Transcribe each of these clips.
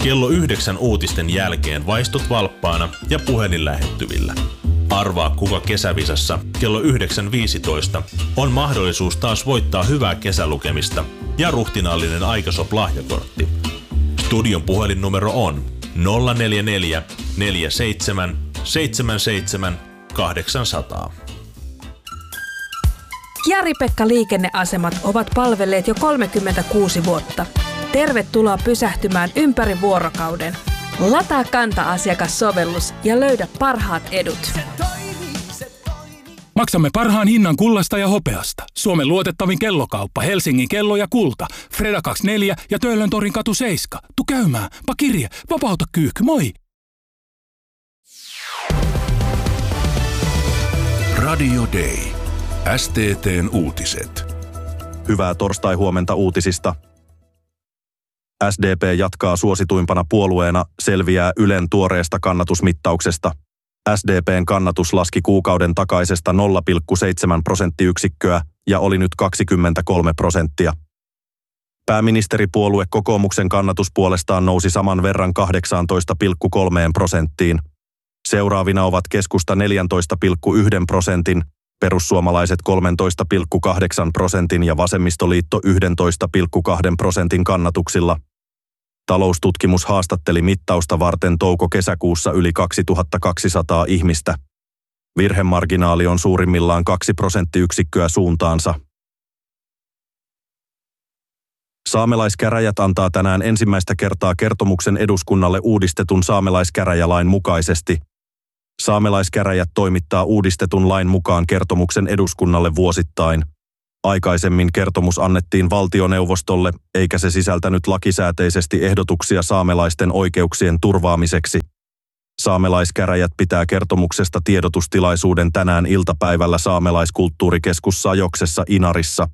Kello 9 uutisten jälkeen vaistut valppaana ja puhelin lähettyvillä. Arvaa kuka kesävisassa kello 9.15 on mahdollisuus taas voittaa hyvää kesälukemista ja ruhtinaallinen Aikasop-lahjakortti. Studion puhelinnumero on 044 47 77 800. Kiari-Pekka liikenneasemat ovat palvelleet jo 36 vuotta. Tervetuloa pysähtymään ympäri vuorokauden. Lataa Kanta-asiakassovellus ja löydä parhaat edut. Maksamme parhaan hinnan kullasta ja hopeasta. Suomen luotettavin kellokauppa, Helsingin kello ja kulta. Freda 24 ja Töölöntorin katu 7. Tu käymään, pakirje, vapauta kyyhky, moi! Radio Day. STT:n uutiset. Hyvää torstai-huomenta uutisista. SDP jatkaa suosituimpana puolueena, selviää Ylen tuoreesta kannatusmittauksesta. SDP:n kannatus laski kuukauden takaisesta 0,7 prosenttiyksikköä ja oli nyt 23%. Pääministeripuolue Kokoomuksen kannatus puolestaan nousi saman verran 18,3%. Seuraavina ovat Keskusta 14,1%, perussuomalaiset 13,8% ja vasemmistoliitto 11,2% kannatuksilla. Taloustutkimus haastatteli mittausta varten touko-kesäkuussa yli 2200 ihmistä. Virhemarginaali on suurimmillaan 2 prosenttiyksikköä suuntaansa. Saamelaiskäräjät antaa tänään ensimmäistä kertaa kertomuksen eduskunnalle uudistetun saamelaiskäräjälain mukaisesti. Saamelaiskäräjät toimittaa uudistetun lain mukaan kertomuksen eduskunnalle vuosittain. Aikaisemmin kertomus annettiin valtioneuvostolle, eikä se sisältänyt lakisääteisesti ehdotuksia saamelaisten oikeuksien turvaamiseksi. Saamelaiskäräjät pitää kertomuksesta tiedotustilaisuuden tänään iltapäivällä Saamelaiskulttuurikeskus Sajoksessa Inarissa.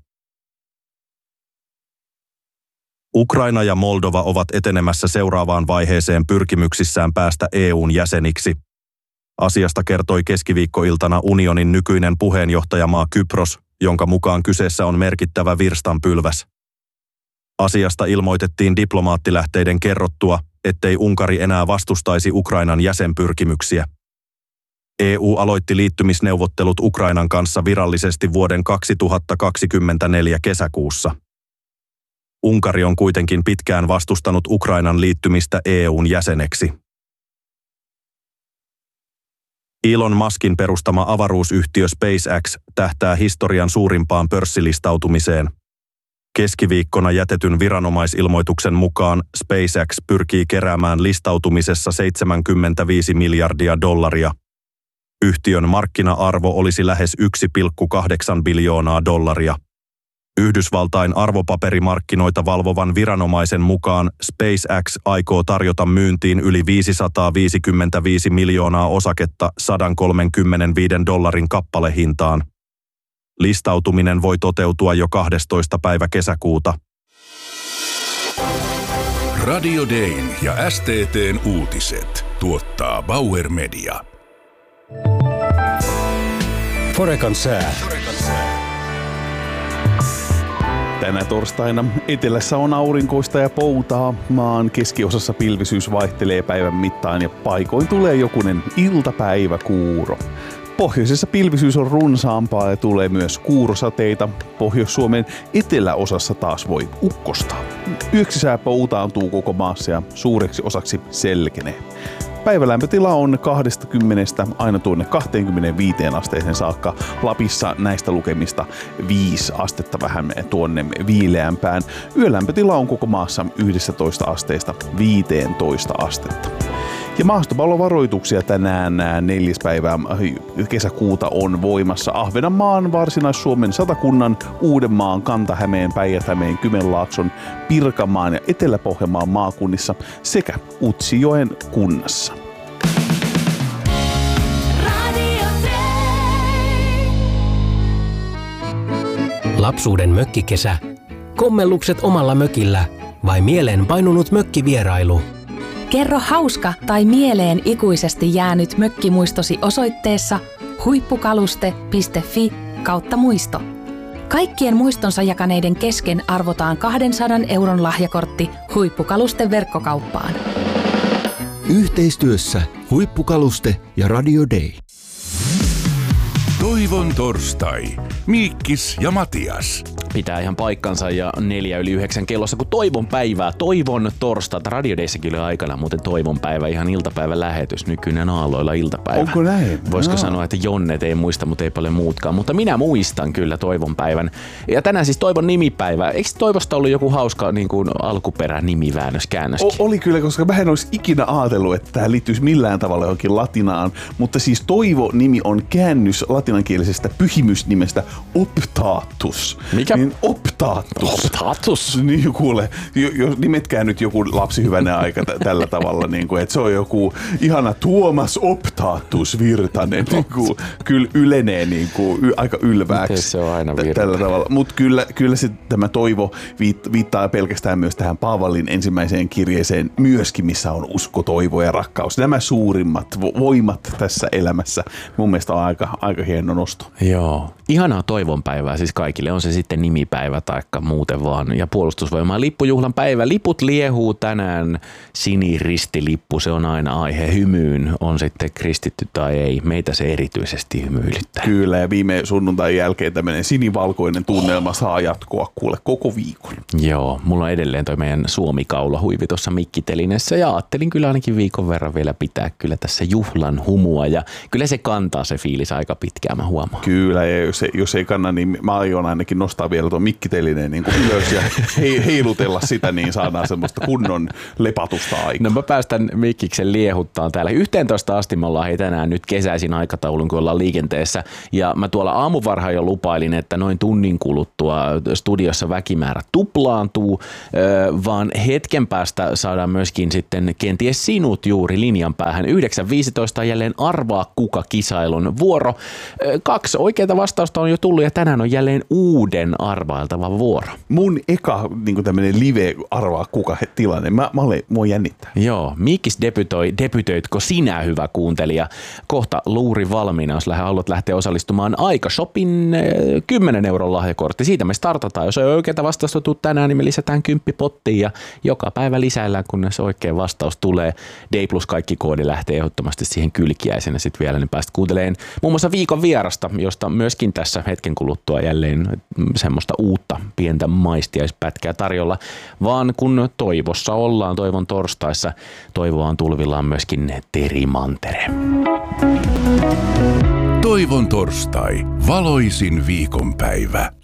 Ukraina ja Moldova ovat etenemässä seuraavaan vaiheeseen pyrkimyksissään päästä EU:n jäseniksi. Asiasta kertoi keskiviikkoiltana unionin nykyinen puheenjohtajamaa Kypros, jonka mukaan kyseessä on merkittävä virstanpylväs. Asiasta ilmoitettiin diplomaattilähteiden kerrottua, ettei Unkari enää vastustaisi Ukrainan jäsenpyrkimyksiä. EU aloitti liittymisneuvottelut Ukrainan kanssa virallisesti vuoden 2024 kesäkuussa. Unkari on kuitenkin pitkään vastustanut Ukrainan liittymistä EU:n jäseneksi. Elon Muskin perustama avaruusyhtiö SpaceX tähtää historian suurimpaan pörssilistautumiseen. Keskiviikkona jätetyn viranomaisilmoituksen mukaan SpaceX pyrkii keräämään listautumisessa $75 miljardia. Yhtiön markkina-arvo olisi lähes $1,8 biljoonaa. Yhdysvaltain arvopaperimarkkinoita valvovan viranomaisen mukaan SpaceX aikoo tarjota myyntiin yli 555 miljoonaa osaketta $135 kappalehintaan. Listautuminen voi toteutua jo 12. päivä kesäkuuta. Radio Dayn ja STT:n uutiset tuottaa Bauer Media. Forekan sää. Tänä torstaina etelässä on aurinkoista ja poutaa. Maan keskiosassa pilvisyys vaihtelee päivän mittaan ja paikoin tulee jokunen iltapäiväkuuro. Pohjoisessa pilvisyys on runsaampaa ja tulee myös kuurosateita. Pohjois-Suomen eteläosassa taas voi ukkostaa. Yöksi sää poutaantuu koko maassa ja suureksi osaksi selkenee. Päivälämpötila on 20 aina tuonne 25 asteeseen saakka. Lapissa näistä lukemista 5 astetta vähän tuonne viileämpään. Yölämpötila on koko maassa 11 asteesta 15 astetta. Ja maastopallovaroituksia tänään 4. päivää kesäkuuta on voimassa Ahvenanmaan, Varsinais-Suomen, Satakunnan, Uudenmaan, Kanta-Hämeen, Päijät-Hämeen, Kymenlaakson, Pirkanmaan ja Etelä-Pohjanmaan maakunnissa sekä Utsjoen kunnassa. Lapsuuden mökkikesä, kommellukset omalla mökillä vai mieleen painunut mökkivierailu? Kerro hauska tai mieleen ikuisesti jäänyt mökkimuistosi osoitteessa huippukaluste.fi/muisto. Kaikkien muistonsa jakaneiden kesken arvotaan 200 € lahjakortti Huippukalusten verkkokauppaan. Yhteistyössä Huippukaluste ja Radio Day. Toivon torstai. Miikkis ja Matias. Pitää ihan paikkansa ja 8:04 kellossa, kun Toivon päivää. Toivon torstaita. Radio Dayssäkin oli aikana muuten Toivon päivä, ihan iltapäivän lähetys. Nykyinen aalloilla iltapäivä. Onko näin? Voisiko sanoa, että Jonnet ei muista, mutta ei paljon muutkaan. Mutta minä muistan kyllä Toivon päivän. Ja tänään siis Toivon nimipäivä. Eikö Toivosta ollut joku hauska niin kuin alkuperänimiväännöskäännöskin? Oli kyllä, koska mä en olisi ikinä ajatellut, että tämä liittyisi millään tavalla johonkin latinaan. Mutta siis Toivo-nimi on käännös latinankielisestä pyhimysnimestä optatus. Mikä? Niin optatus. Optatus? Niin kuule, nimetkää nyt joku lapsi hyvänä aika tällä tavalla, niin kuin, että se on joku ihana Tuomas Optatus Virtanen. Niin kuin, kyllä ylenee niin kuin, aika ylvääksi. Miten se on aina tällä tavalla. Mutta kyllä se, tämä Toivo viittaa pelkästään myös tähän Paavalin ensimmäiseen kirjeeseen myöskin, missä on usko, toivo ja rakkaus. Nämä suurimmat voimat tässä elämässä. Mun mielestä on aika hieno nosto. Joo. Ihanaa Toivon päivää siis kaikille. On se sitten nimipäivä taikka muuten vaan. Ja Puolustusvoimaan lippujuhlan päivä. Liput liehuu tänään. Siniristilippu, se on aina aihe. Hymyyn on sitten kristitty tai ei. Meitä se erityisesti hymyilyttää. Kyllä, ja viime sunnuntain jälkeen tämmöinen sinivalkoinen tunnelma saa jatkoa kuule koko viikon. Joo, mulla on edelleen toi meidän Suomi-kaulahuivi tuossa mikkitelinessä ja ajattelin kyllä ainakin viikon verran vielä pitää kyllä tässä juhlan humua ja kyllä se kantaa se fiilis aika pitkään, mä huomaan. Kyllä, ja jos ei kanna, niin mä aion ainakin nostaa vielä tuon mikkitelineen niin kuin ylös ja heilutella sitä, niin saadaan semmoista kunnon lepatusta aikaa. No mä päästän Mikkiksen liehuttaa täällä. 11 asti me ollaan tänään nyt kesäisin aikataulun, kun ollaan liikenteessä. Ja mä tuolla aamuvarhaan jo lupailin, että noin tunnin kuluttua studiossa väkimäärä tuplaantuu, vaan hetken päästä saadaan myöskin sitten kenties sinut juuri linjan päähän. 9.15 on jälleen Arvaa kuka -kisailun vuoro. 2 oikeaa vastausta on jo tullut ja tänään on jälleen uuden arvailtava vuoro. Mun eka niin tämmöinen live Arvaa kuka -tilanne. Mua jännittää. Joo, Mikkis debytoitko sinä, hyvä kuuntelija? Kohta luuri valmiina, jos haluat lähteä osallistumaan Aikashopin 10 € lahjakortti. Siitä me startataan. Jos ei oikeaa vastausta tule tänään, niin me lisätään 10 pottiin ja joka päivä lisäillään, kunnes oikea vastaus tulee. D plus kaikki koodi lähtee ehdottomasti siihen kylkiäisenä sitten vielä, niin päästä kuuntelemaan muun muassa viikon vierasta, josta myöskin tässä hetken kuluttua jälleen semmoista uutta pientä maistiaispätkää tarjolla, vaan kun Toivossa ollaan, Toivon torstaissa, toivoa on tulvillaan myöskin Teri Mantere. Toivon torstai. Valoisin viikonpäivä.